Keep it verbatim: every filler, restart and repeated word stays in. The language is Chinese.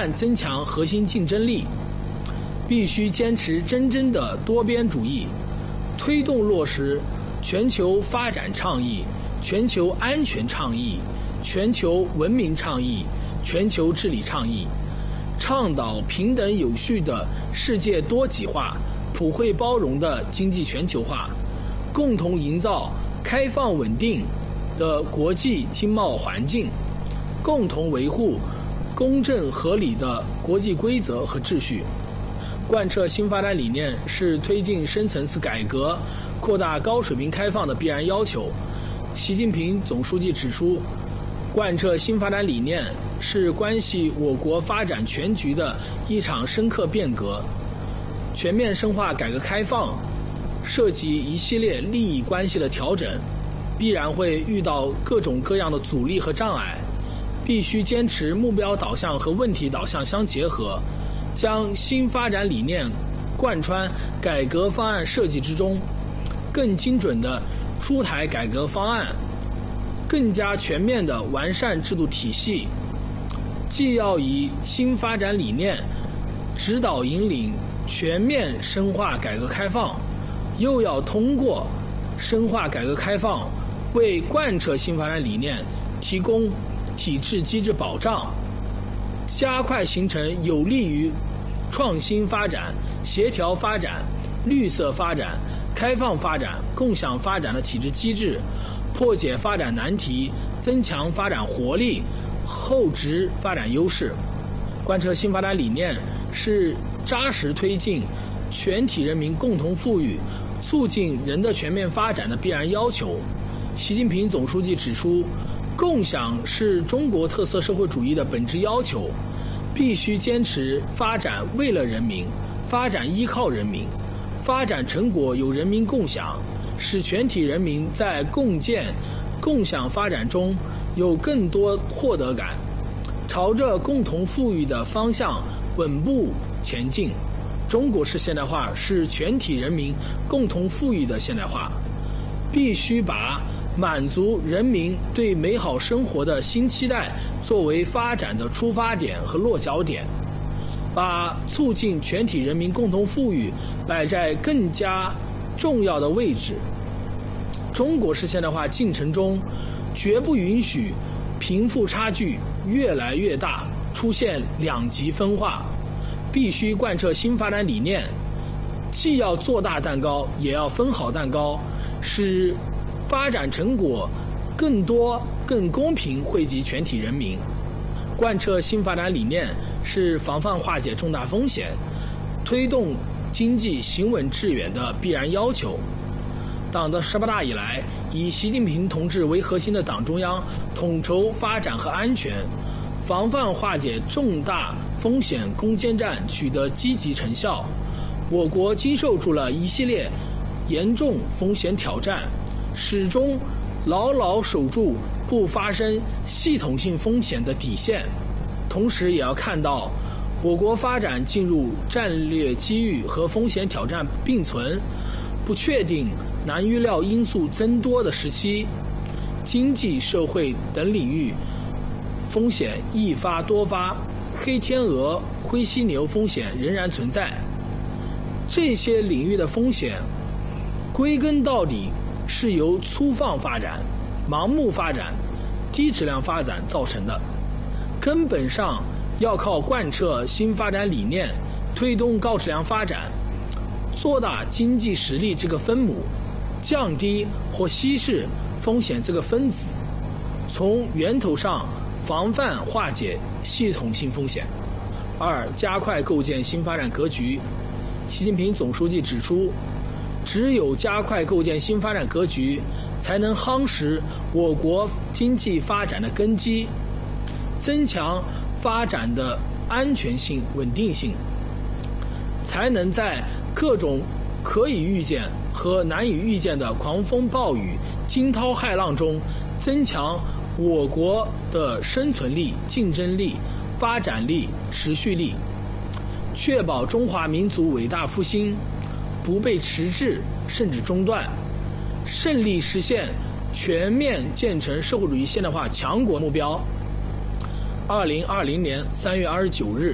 断增强核心竞争力，必须坚持真正的多边主义，推动落实全球发展倡议、全球安全倡议、全球文明倡议、全球治理倡议，倡导平等有序的世界多极化、普惠包容的经济全球化，共同营造开放稳定的国际经贸环境，共同维护公正合理的国际规则和秩序。贯彻新发展理念是推进深层次改革、扩大高水平开放的必然要求。习近平总书记指出，贯彻新发展理念是关系我国发展全局的一场深刻变革。全面深化改革开放涉及一系列利益关系的调整，必然会遇到各种各样的阻力和障碍，必须坚持目标导向和问题导向相结合，将新发展理念贯穿改革方案设计之中，更精准地出台改革方案，更加全面地完善制度体系，既要以新发展理念指导引领全面深化改革开放，又要通过深化改革开放为贯彻新发展理念提供体制机制保障，加快形成有利于创新发展、协调发展、绿色发展、开放发展、共享发展的体制机制，破解发展难题，增强发展活力，厚植发展优势。贯彻新发展理念是扎实推进全体人民共同富裕、促进人的全面发展的必然要求。习近平总书记指出，共享是中国特色社会主义的本质要求，必须坚持发展为了人民，发展依靠人民，发展成果由人民共享，使全体人民在共建、共享发展中有更多获得感，朝着共同富裕的方向稳步前进。中国式现代化是全体人民共同富裕的现代化，必须把满足人民对美好生活的新期待作为发展的出发点和落脚点，把促进全体人民共同富裕摆在更加重要的位置。中国式现代化进程中，绝不允许贫富差距越来越大，出现两极分化，必须贯彻新发展理念，既要做大蛋糕，也要分好蛋糕，使发展成果更多、更公平惠及全体人民。贯彻新发展理念是防范化解重大风险、推动经济行稳致远的必然要求。党的十八大以来，以习近平同志为核心的党中央统筹发展和安全，防范化解重大风险攻坚战取得积极成效。我国经受住了一系列严重风险挑战，始终牢牢守住不发生系统性风险的底线。同时也要看到，我国发展进入战略机遇和风险挑战并存、不确定、难预料因素增多的时期，经济社会等领域风险易发多发，黑天鹅、灰犀牛风险仍然存在。这些领域的风险归根到底是由粗放发展、盲目发展、低质量发展造成的，根本上要靠贯彻新发展理念，推动高质量发展，做大经济实力这个分母，降低或稀释风险这个分子，从源头上防范化解系统性风险。二、加快构建新发展格局。习近平总书记指出，只有加快构建新发展格局，才能夯实我国经济发展的根基，增强发展的安全性、稳定性，才能在各种可以预见和难以预见的狂风暴雨、惊涛骇浪中，增强我国的生存力、竞争力、发展力、持续力，确保中华民族伟大复兴不被迟滞甚至中断，胜利实现全面建成社会主义现代化强国目标。二零二零年三月二十九日。